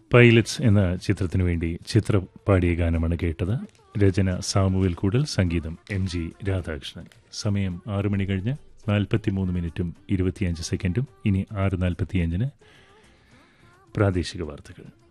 Pilots എന്ന ചിത്രത്തിനു വേണ്ടി ചിത്ര പാടിയ ഗാനമാണ് കേട്ടത്. രചന സാമുവേൽ കൂടൽ, സംഗീതം MG രാധാകൃഷ്ണൻ. സമയം 6 മണി കഴിഞ്ഞ് 43 മിനിറ്റും 25 സെക്കൻഡും. ഇനി 6:45 പ്രാദേശിക വാർത്തകൾ.